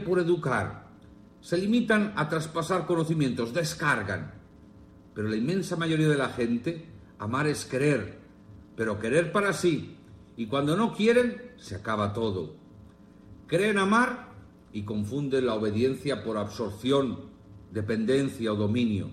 por educar, se limitan a traspasar conocimientos, descargan. Pero la inmensa mayoría de la gente, amar es querer, pero querer para sí. Y cuando no quieren, se acaba todo. Creen amar y confunden la obediencia por absorción, dependencia o dominio.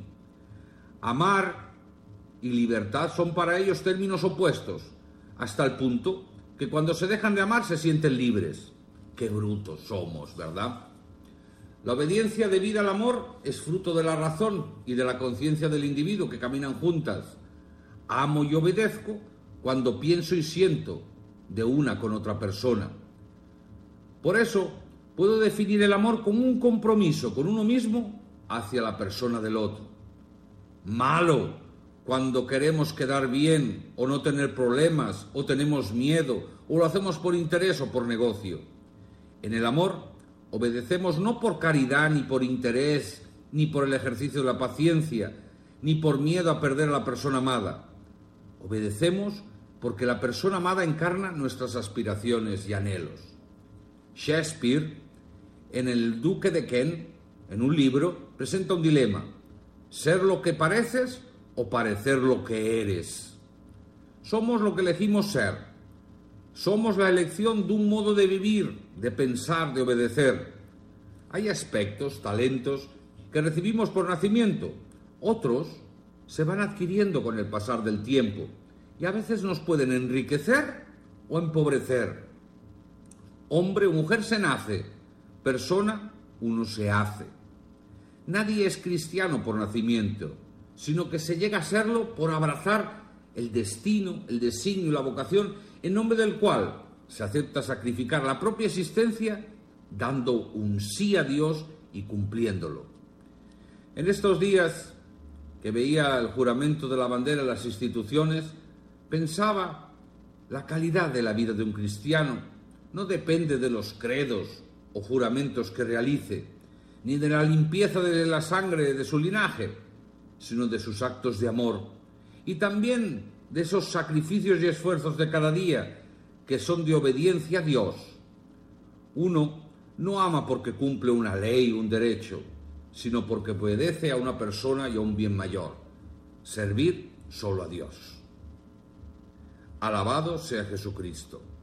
Amar y libertad son para ellos términos opuestos, hasta el punto que cuando se dejan de amar se sienten libres. Qué brutos somos, ¿verdad? La obediencia debida al amor es fruto de la razón y de la conciencia del individuo que caminan juntas. Amo y obedezco cuando pienso y siento de una con otra persona. Por eso puedo definir el amor como un compromiso con uno mismo hacia la persona del otro. Malo cuando queremos quedar bien o no tener problemas o tenemos miedo o lo hacemos por interés o por negocio. En el amor obedecemos no por caridad ni por interés ni por el ejercicio de la paciencia ni por miedo a perder a la persona amada. Obedecemos porque la persona amada encarna nuestras aspiraciones y anhelos. Shakespeare, en El Duque de Kent, en un libro, presenta un dilema: ser lo que pareces o parecer lo que eres. Somos lo que elegimos ser. Somos la elección de un modo de vivir, de pensar, de obedecer. Hay aspectos, talentos, que recibimos por nacimiento. Otros se van adquiriendo con el pasar del tiempo y a veces nos pueden enriquecer o empobrecer. Hombre o mujer se nace, persona uno se hace. Nadie es cristiano por nacimiento, sino que se llega a serlo por abrazar el destino, el designio y la vocación en nombre del cual se acepta sacrificar la propia existencia dando un sí a Dios y cumpliéndolo. En estos días que veía el juramento de la bandera en las instituciones, pensaba, la calidad de la vida de un cristiano no depende de los credos o juramentos que realice, ni de la limpieza de la sangre de su linaje, sino de sus actos de amor y también de esos sacrificios y esfuerzos de cada día que son de obediencia a Dios. Uno no ama porque cumple una ley, un derecho, sino porque obedece a una persona y a un bien mayor: servir solo a Dios. Alabado sea Jesucristo.